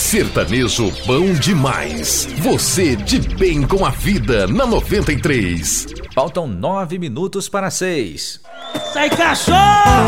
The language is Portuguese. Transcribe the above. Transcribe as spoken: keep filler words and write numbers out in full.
Sertanejo bom demais. Você de bem com a vida na noventa e três. Faltam nove minutos para seis. Sai, cachorro!